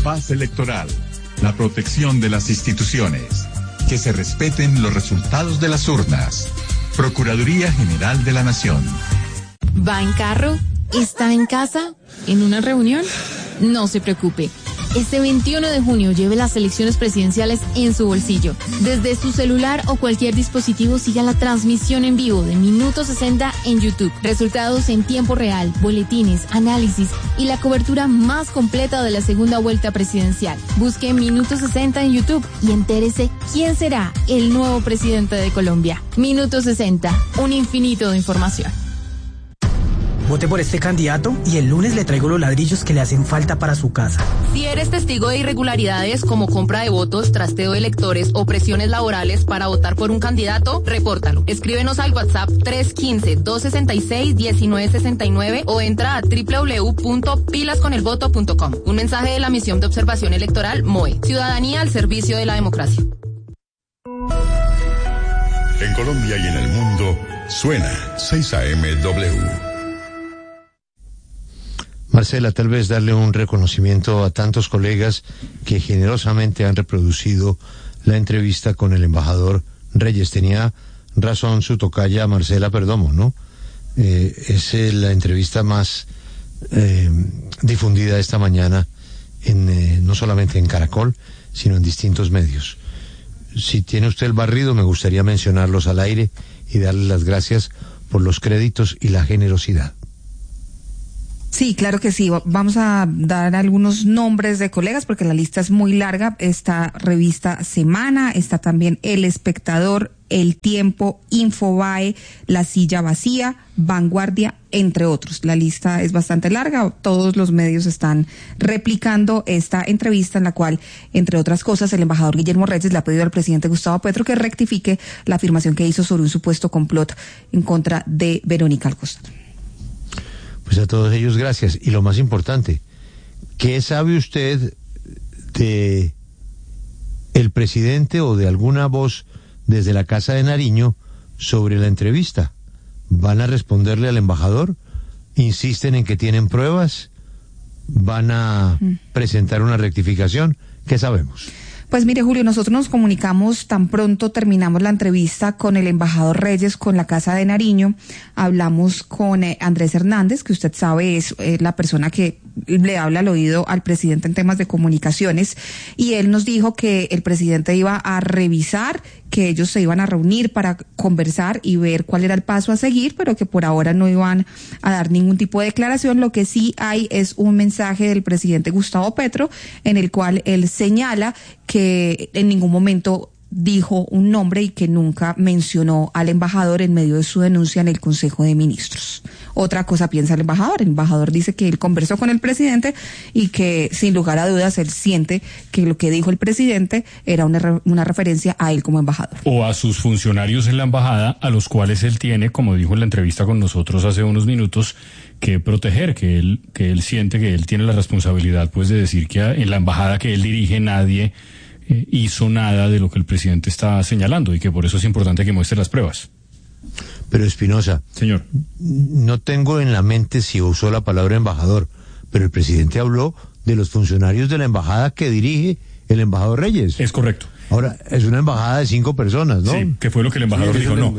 paz electoral, la protección de las instituciones, que se respeten los resultados de las urnas. Procuraduría General de la Nación. ¿Va en carro? ¿Está en casa? ¿En una reunión? No se preocupe. Este 21 de junio lleve las elecciones presidenciales en su bolsillo. Desde su celular o cualquier dispositivo siga la transmisión en vivo de Minuto 60 en YouTube. Resultados en tiempo real, boletines, análisis y la cobertura más completa de la segunda vuelta presidencial. Busque Minuto 60 en YouTube y entérese quién será el nuevo presidente de Colombia. Minuto 60, un infinito de información. Vote por este candidato y el lunes le traigo los ladrillos que le hacen falta para su casa. Si eres testigo de irregularidades como compra de votos, trasteo de electores o presiones laborales para votar por un candidato, repórtalo. Escríbenos al WhatsApp 315-266-1969 o entra a www.pilasconelvoto.com. Un mensaje de la Misión de Observación Electoral MOE. Ciudadanía al servicio de la democracia. En Colombia y en el mundo, suena 6 AM-W. Marcela, tal vez darle un reconocimiento a tantos colegas que generosamente han reproducido la entrevista con el embajador Reyes. Tenía razón su tocaya Marcela Perdomo, ¿no? Es la entrevista más difundida esta mañana, no solamente en Caracol, sino en distintos medios. Si tiene usted el barrido, me gustaría mencionarlos al aire y darle las gracias por los créditos y la generosidad. Sí, claro que sí. Vamos a dar algunos nombres de colegas porque la lista es muy larga. Está Revista Semana, está también El Espectador, El Tiempo, Infobae, La Silla Vacía, Vanguardia, entre otros. La lista es bastante larga. Todos los medios están replicando esta entrevista en la cual, entre otras cosas, el embajador Guillermo Reyes le ha pedido al presidente Gustavo Petro que rectifique la afirmación que hizo sobre un supuesto complot en contra de Verónica Alcocer. Pues a todos ellos gracias. Y lo más importante, ¿qué sabe usted de el presidente o de alguna voz desde la Casa de Nariño sobre la entrevista? ¿Van a responderle al embajador? ¿Insisten en que tienen pruebas? ¿Van a presentar una rectificación? ¿Qué sabemos? Pues mire, Julio, nosotros nos comunicamos tan pronto terminamos la entrevista con el embajador Reyes, con la Casa de Nariño. Hablamos con Andrés Hernández, que usted sabe es la persona que le habla al oído al presidente en temas de comunicaciones, y él nos dijo que el presidente iba a revisar, que ellos se iban a reunir para conversar y ver cuál era el paso a seguir, pero que por ahora no iban a dar ningún tipo de declaración. Lo que sí hay es un mensaje del presidente Gustavo Petro en el cual él señala que en ningún momento dijo un nombre y que nunca mencionó al embajador en medio de su denuncia en el Consejo de Ministros. Otra cosa piensa el embajador dice que él conversó con el presidente y que sin lugar a dudas él siente que lo que dijo el presidente era una referencia a él como embajador. O a sus funcionarios en la embajada, a los cuales él tiene, como dijo en la entrevista con nosotros hace unos minutos, que proteger, que él siente que él tiene la responsabilidad pues de decir que en la embajada que él dirige nadie hizo nada de lo que el presidente está señalando y que por eso es importante que muestre las pruebas. Pero Espinosa, señor, no tengo en la mente si usó la palabra embajador, pero el presidente habló de los funcionarios de la embajada que dirige el embajador Reyes. Es correcto. Ahora, es una embajada de 5 personas, ¿no? Sí, que fue lo que el embajador dijo, no.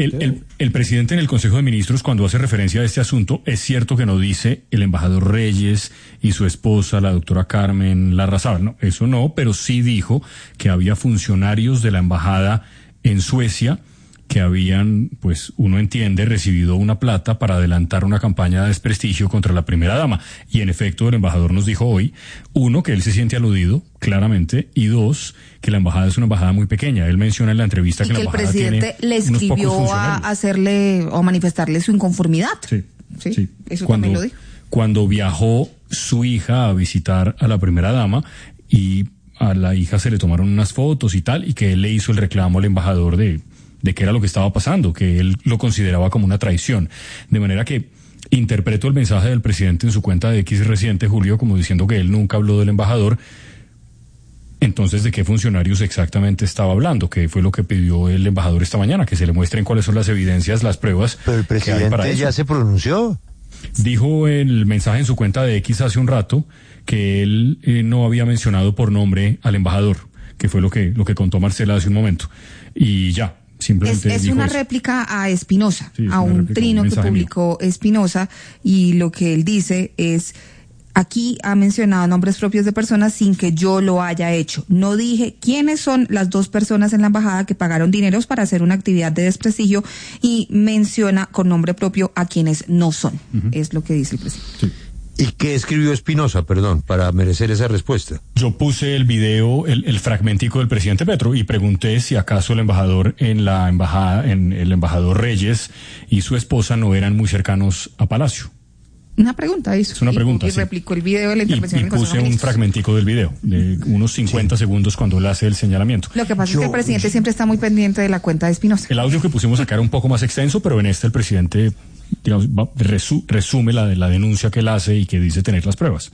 El presidente en el Consejo de Ministros, cuando hace referencia a este asunto, es cierto que no dice el embajador Reyes y su esposa, la doctora Carmen Larrazábal, no, eso no, pero sí dijo que había funcionarios de la embajada en Suecia que habían, pues uno entiende, recibido una plata para adelantar una campaña de desprestigio contra la primera dama. Y en efecto, el embajador nos dijo hoy, uno, que él se siente aludido, claramente, y dos, que la embajada es una embajada muy pequeña. Él menciona en la entrevista que la embajada tiene el presidente le escribió a hacerle o manifestarle su inconformidad. Sí. Eso también lo dijo. Cuando viajó su hija a visitar a la primera dama y a la hija se le tomaron unas fotos y tal, y que él le hizo el reclamo al embajador de qué era lo que estaba pasando, que él lo consideraba como una traición. De manera que interpreto el mensaje del presidente en su cuenta de X reciente, Julio, como diciendo que él nunca habló del embajador. Entonces, ¿de qué funcionarios exactamente estaba hablando? ¿Qué fue lo que pidió el embajador esta mañana? Que se le muestren cuáles son las evidencias, las pruebas. Pero el presidente que hay para eso. Ya se pronunció. Dijo el mensaje en su cuenta de X hace un rato que él no había mencionado por nombre al embajador, que fue lo que contó Marcela hace un momento. Y ya, simplemente es dijo una eso. réplica a Espinosa, Sí, es a una un réplica, trino un que mensaje publicó Espinosa, y lo que él dice es: aquí ha mencionado nombres propios de personas sin que yo lo haya hecho. No dije quiénes son las 2 personas en la embajada que pagaron dineros para hacer una actividad de desprestigio, y menciona con nombre propio a quienes no son. Es lo que dice el presidente. Sí. ¿Y qué escribió Espinosa, perdón, para merecer esa respuesta? Yo puse el video, el fragmentico del presidente Petro, y pregunté si acaso el embajador el embajador Reyes y su esposa no eran muy cercanos a Palacio. Una pregunta hizo. Es una pregunta, Y sí. replicó el video de la intervención Y del Consejo puse de un Ministros. fragmentico del video, de unos 50 segundos cuando él hace el señalamiento. Lo que pasa es que el presidente siempre está muy pendiente de la cuenta de Espinosa. El audio que pusimos acá era un poco más extenso, pero en este el presidente, digamos, resume la denuncia que él hace y que dice tener las pruebas.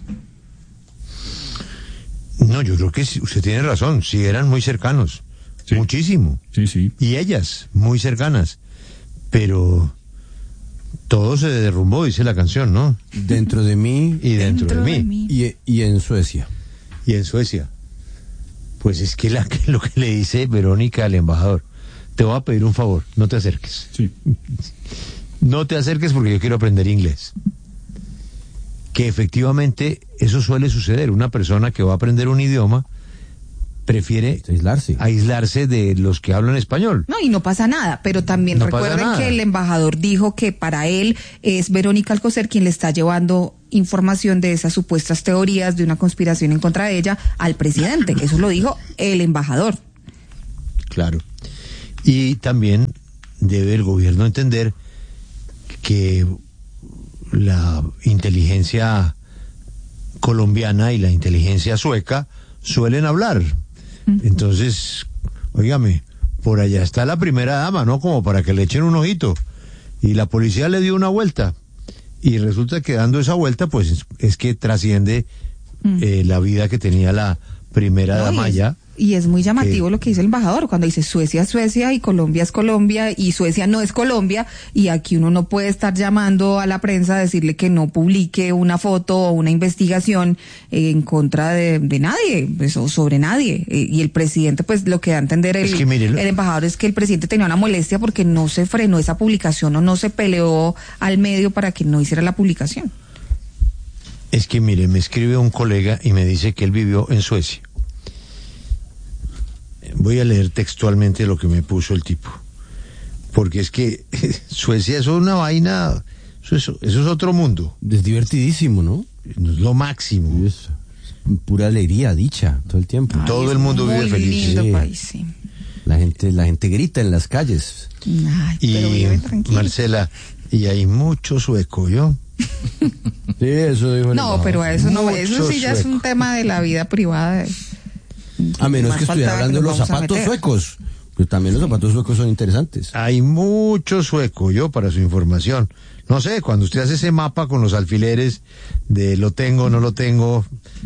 No, yo creo que usted tiene razón, sí eran muy cercanos, Sí. muchísimo. Sí, sí. Y ellas, muy cercanas. Pero todo se derrumbó, dice la canción, ¿no? Dentro de mí Y dentro de mí. y en Suecia. Y en Suecia. Pues es que lo que le dice Verónica al embajador: te voy a pedir un favor, no te acerques. Sí. No te acerques porque yo quiero aprender inglés. Que efectivamente eso suele suceder. Una persona que va a aprender un idioma prefiere aislarse de los que hablan español. No, y no pasa nada, pero también No pasa recuerden nada. que el embajador dijo que para él es Verónica Alcocer quien le está llevando información de esas supuestas teorías de una conspiración en contra de ella al presidente. Eso lo dijo el embajador. Claro. Y también debe el gobierno entender que la inteligencia colombiana y la inteligencia sueca suelen hablar. Entonces, óigame, por allá está la primera dama, ¿no? Como para que le echen un ojito. Y la policía le dio una vuelta. Y resulta que dando esa vuelta, pues es que trasciende la vida que tenía la primera dama allá. Y es muy llamativo lo que dice el embajador cuando dice Suecia es Suecia y Colombia es Colombia y Suecia no es Colombia, y aquí uno no puede estar llamando a la prensa a decirle que no publique una foto o una investigación en contra de nadie, pues, o sobre nadie. Y el presidente, pues lo que da a entender el embajador es que el presidente tenía una molestia porque no se frenó esa publicación o no se peleó al medio para que no hiciera la publicación. Es que mire, me escribe un colega y me dice que él vivió en Suecia. Voy a leer textualmente lo que me puso el tipo, porque es que Suecia es una vaina, eso es otro mundo. Es divertidísimo, ¿no? Es lo máximo. Es pura alegría, dicha, todo el tiempo. Todo el mundo vive feliz. Muy lindo país, sí. La gente grita en las calles. Ay, pero vive tranquilo. Marcela, y hay mucho sueco, ¿yo? Sí, eso dijo el No, embajador. pero eso no, Mucho eso sí ya es un sueco. tema de la vida privada. A menos Más que estuviera faltaba hablando de que los nos vamos a zapatos meter. suecos. Pero también los zapatos suecos son interesantes. Hay mucho sueco, yo, para su información. No sé, cuando usted hace ese mapa con los alfileres de lo tengo, no lo tengo.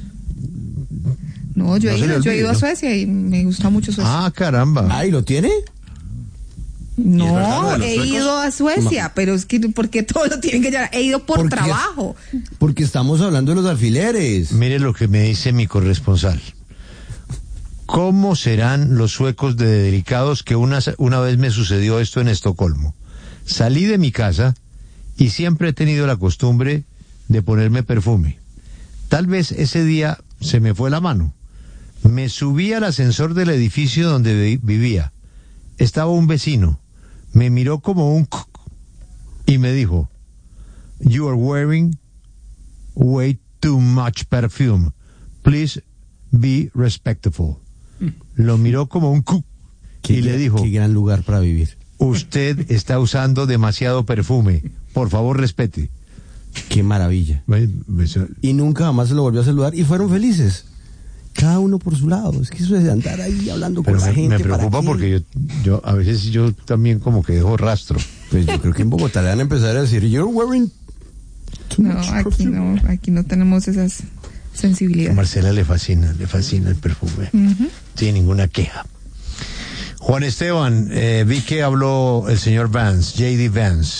No, yo No se le he olvide, ido a ¿no? Suecia y me gusta mucho Suecia. Ah, caramba. Ah, ¿y lo tiene? No, ¿Y es verdad lo de los he suecos? ido a Suecia, pero es que porque todo lo tienen que llevar. He ido por Porque- trabajo. Porque estamos hablando de los alfileres. Mire lo que me dice mi corresponsal. ¿Cómo serán los suecos de delicados que una vez me sucedió esto en Estocolmo? Salí de mi casa y siempre he tenido la costumbre de ponerme perfume. Tal vez ese día se me fue la mano. Me subí al ascensor del edificio donde vivía. Estaba un vecino. Me miró como un y me dijo: "You are wearing way too much perfume. Please be respectful." Lo miró como un y le dijo: Qué gran lugar para vivir. "Usted está usando demasiado perfume. Por favor, respete." Qué maravilla. Y nunca jamás se lo volvió a saludar y fueron felices. Cada uno por su lado. Es que eso es de andar ahí hablando Pero con la gente. me preocupa ¿para qué? porque yo a veces yo también como que dejo rastro. Pues yo creo que en Bogotá le van a empezar a decir, you're wearing too No, much aquí perfume. no tenemos esas A sensibilidades. Marcela le fascina el perfume. Sin ninguna queja. Juan Esteban, vi que habló el señor Vance, J.D. Vance,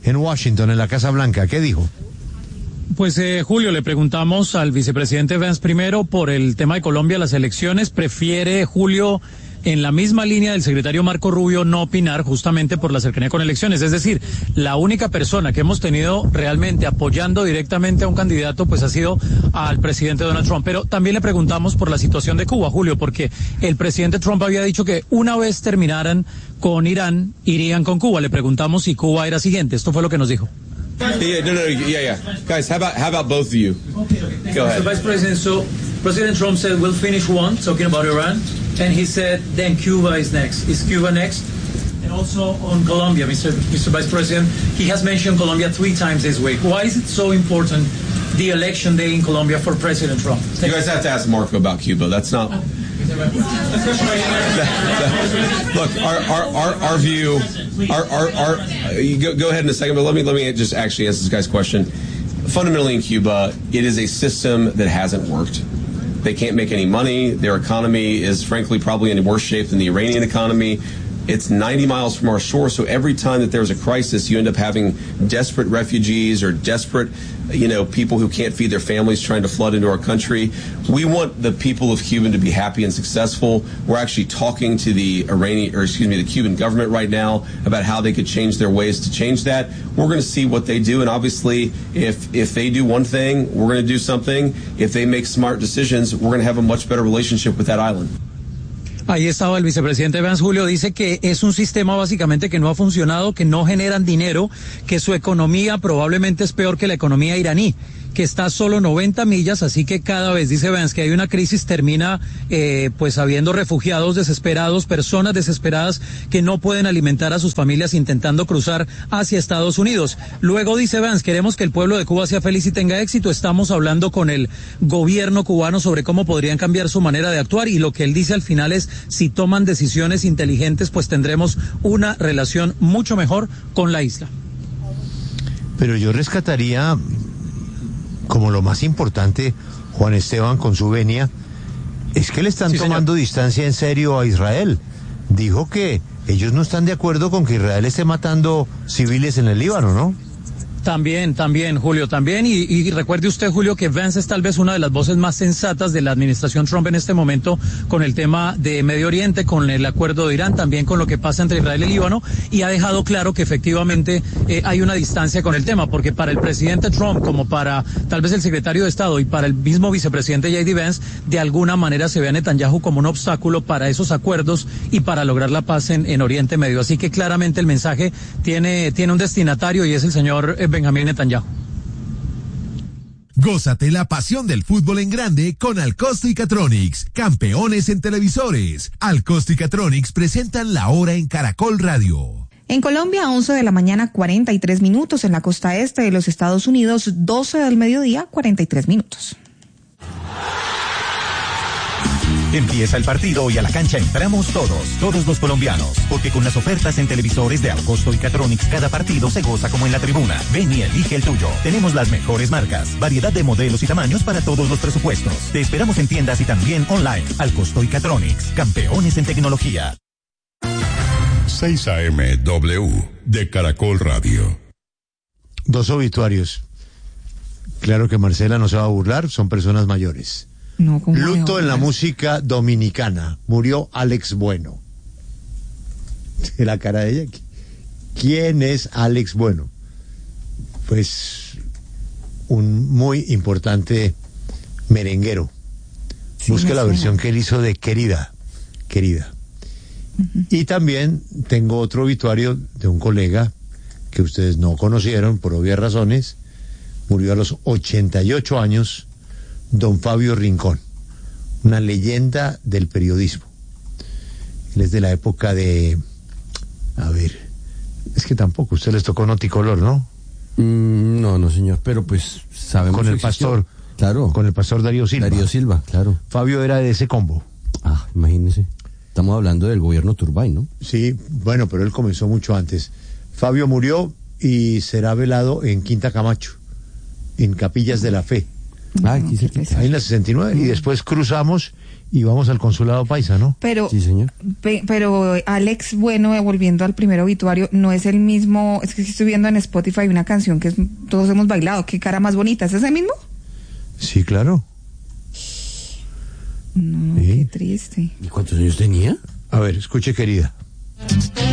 en Washington, en la Casa Blanca. ¿Qué dijo? Pues Julio, le preguntamos al vicepresidente Vance primero por el tema de Colombia, las elecciones. ¿Prefiere, Julio, en la misma línea del secretario Marco Rubio, no opinar justamente por la cercanía con elecciones? Es decir, la única persona que hemos tenido realmente apoyando directamente a un candidato pues ha sido al presidente Donald Trump. Pero también le preguntamos por la situación de Cuba, Julio, porque el presidente Trump había dicho que una vez terminaran con Irán, irían con Cuba. Le preguntamos si Cuba era siguiente. Esto fue lo que nos dijo. Yeah. Guys, how about both of you? Okay. Go ahead. So, Vice President, President Trump said we'll finish one, talking about Iran, and he said then Cuba is next. Is Cuba next? And also on Colombia, Mr. Vice President, he has mentioned Colombia 3 times this week. Why is it so important, the election day in Colombia for President Trump? You guys have to ask Marco about Cuba. That's not... Look, our view, go ahead in a second, but let me just actually answer this guy's question. Fundamentally in Cuba, it is a system that hasn't worked. They can't make any money. Their economy is frankly probably in worse shape than the Iranian economy. It's 90 miles from our shore, so every time that there's a crisis, you end up having desperate refugees or desperate, people who can't feed their families trying to flood into our country. We want the people of Cuba to be happy and successful. We're actually talking to the Cuban government right now about how they could change their ways to change that. We're going to see what they do, and obviously, if they do one thing, we're going to do something. If they make smart decisions, we're going to have a much better relationship with that island. Ahí estaba el vicepresidente Vance. Julio dice que es un sistema básicamente que no ha funcionado, que no generan dinero, que su economía probablemente es peor que la economía iraní, que está a solo 90 millas, así que cada vez, dice Vance, que hay una crisis, termina pues habiendo refugiados desesperados, personas desesperadas que no pueden alimentar a sus familias intentando cruzar hacia Estados Unidos. Luego dice Vance, queremos que el pueblo de Cuba sea feliz y tenga éxito. Estamos hablando con el gobierno cubano sobre cómo podrían cambiar su manera de actuar, y lo que él dice al final es, si toman decisiones inteligentes, pues tendremos una relación mucho mejor con la isla. Pero yo rescataría como lo más importante, Juan Esteban, con su venia, es que le están tomando distancia en serio a Israel. Dijo que ellos no están de acuerdo con que Israel esté matando civiles en el Líbano, ¿no? También, Julio, también. Y recuerde usted, Julio, que Vance es tal vez una de las voces más sensatas de la administración Trump en este momento con el tema de Medio Oriente, con el acuerdo de Irán, también con lo que pasa entre Israel y Líbano, y ha dejado claro que efectivamente hay una distancia con el tema, porque para el presidente Trump, como para tal vez el secretario de Estado y para el mismo vicepresidente J.D. Vance, de alguna manera se ve a Netanyahu como un obstáculo para esos acuerdos y para lograr la paz en Oriente Medio. Así que claramente el mensaje tiene un destinatario, y es el señor Benjamín Netanyahu. Gózate la pasión del fútbol en grande con Alcosto y Catronics, campeones en televisores. Alcosto y Catronics presentan La Hora en Caracol Radio. En Colombia, 11 de la mañana, 43 minutos. En la costa este de los Estados Unidos, 12 del mediodía, 43 minutos. Empieza el partido y a la cancha entramos todos los colombianos, porque con las ofertas en televisores de Alcosto y Catronics cada partido se goza como en la tribuna. Ven y elige el tuyo. Tenemos las mejores marcas, variedad de modelos y tamaños para todos los presupuestos. Te esperamos en tiendas y también online. Alcosto y Catronics, campeones en tecnología. 6 AM W de Caracol Radio. 2 obituarios. Claro que Marcela no se va a burlar, son personas mayores. No, luto en la música dominicana. Murió Alex Bueno. La cara de ella. ¿Quién es Alex Bueno? Pues un muy importante merenguero. Sí, busque la versión que él hizo de Querida. Uh-huh. Y también tengo otro obituario de un colega que ustedes no conocieron por obvias razones. Murió a los 88 años. Don Fabio Rincón, una leyenda del periodismo. Él es de la época de... es que tampoco, usted les tocó Noticolor, ¿no? No, señor, pero pues sabemos... Con el pastor, claro. Con el pastor Darío Silva. Claro. Fabio era de ese combo. Ah, imagínese. Estamos hablando del gobierno Turbay, ¿no? Sí, bueno, pero él comenzó mucho antes. Fabio murió y será velado en Quinta Camacho, en Capillas de la Fe. Aquí se ahí en la 69, y después cruzamos y vamos al consulado paisa, ¿no? Pero, sí, señor. Pero Alex, bueno, volviendo al primer obituario, no es el mismo, es que estoy viendo en Spotify una canción que todos hemos bailado, qué cara más bonita, ¿es ese mismo? Sí, claro. No, sí. qué triste. ¿Y cuántos años tenía? A ver, escuche, querida.